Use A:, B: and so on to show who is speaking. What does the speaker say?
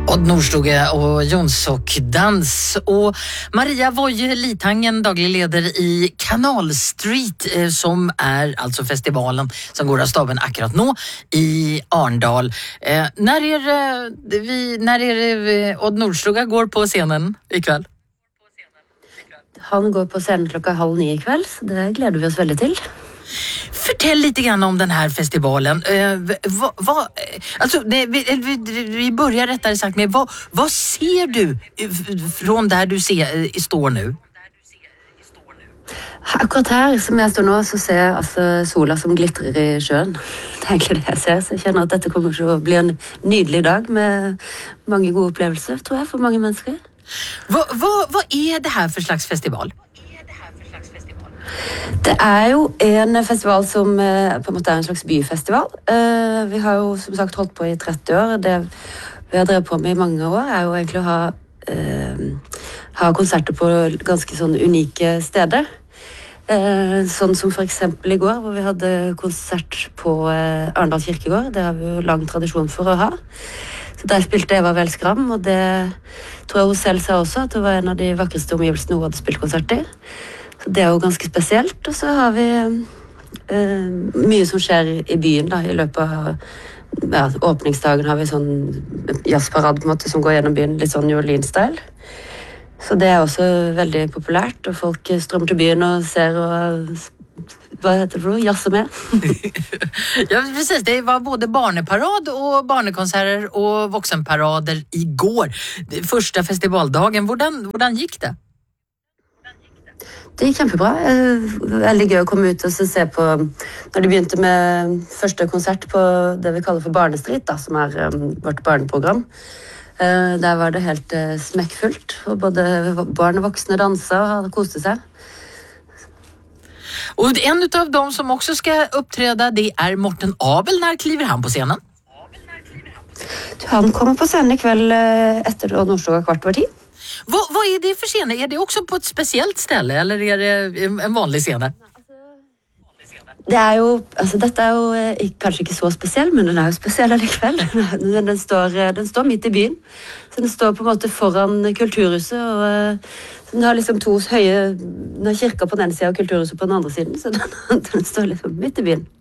A: Odd Nordstoga och Jonsok-dans. Och Maria Woje Litangen, daglig ledare i Canal Street, som är alltså festivalen som går av staben akkurat nå i Arndal. När är det Odd Nordstoga går på scenen ikväll?
B: Han går på scenen 8:30 ikväll, så det gleder vi oss veldig til.
A: Fortell lite grann om den här festivalen. Vi börjar rättare sagt med vad ser du från där du står nu?
B: Akkurat her som jeg står nå, så ser jeg altså sola som glitrer i sjøen. Det er egentlig det jeg ser, så jeg kjenner at dette kommer til å bli en nydelig dag med mange gode opplevelser, tror jeg, for mange mennesker.
A: Vad är det här för slags festival?
B: Det er jo en festival som på en måte er en slags byfestival. Vi har jo som sagt holdt på i 30 år. Det vi har drevet på med i mange år er jo egentlig å ha konserter på ganske sånn unike steder. Sånn som for eksempel i går, hvor vi hadde konsert på Arendal kirkegård. Det har vi jo lang tradisjon for å ha. Så der spilte Eva Weel Skram, og det tror jeg hun selv sa også, at det var en av de vakreste omgivelsene hun hadde spilt konsert i. Så det er jo ganske spesielt, og så har vi mye som skjer i byen da, i løpet av åpningsdagen har vi sånn jazzparade på en måte som går gjennom byen, litt sånn New Orleans-style. Så det er også veldig populært, og folk strømmer til byen og ser og hva heter det for noe? Jazzer med.
A: Ja, precis. Det var både barneparad och barnekonserter och voksenparader igår. Första festivaldagen. Hvordan gick det?
B: Det gikk kjempebra. Veldig gøy å komme ut og se på når de begynte med første konsert på det vi kaller for Barnestreet, da, som er vårt barneprogram. Der var det helt smekkfullt, og både barn og voksne dansa og koste seg.
A: Och en av dem som också ska uppträda, det är Morten Abel. När kliver han på scenen?
B: Han kommer på scenen ikväll etter Odd Nordstoga 9:15.
A: Vad är det för scen? Är det också på ett speciellt ställe eller är det en vanlig scen?
B: Det er jo, altså dette er jo kanskje ikke så spesiell, men den er jo spesiell allikevel. Den står midt i byen, så den står på en måte foran kulturhuset, og den har liksom to høye, den har kirka på den siden og kulturhuset på den andre siden, så den står liksom midt i byen.